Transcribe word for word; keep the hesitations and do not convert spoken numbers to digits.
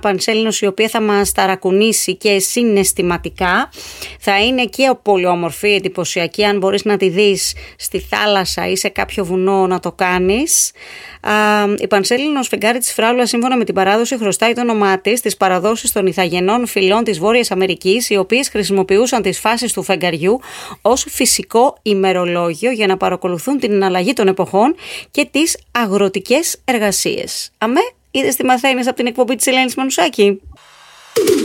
Πανσέλινος η οποία θα μας ταρακουνήσει και συναισθηματικά. Θα είναι και πολύ όμορφη, εντυπωσιακή, αν μπορείς να τη δεις στη θάλασσα ή σε κάποιο βουνό να το κάνεις. Η Πανσέλινος, φεγγάρι της φράουλας, σύμφωνα με την παράδοση χρωστάει το όνομά της στις παραδόσεις των Ιθαγενών φυλών της Βόρειας Αμερικής, οι οποίες χρησιμοποιούσαν τις φάσεις του φεγγαριού ως φυσικό ημερολόγιο για να παρακολουθούν την αλλαγή των εποχών και τις αγροτικές εργασίες. Αμέ, είδες τι μαθαίνεις από την εκπομπή της Ελένης Μανουσάκη?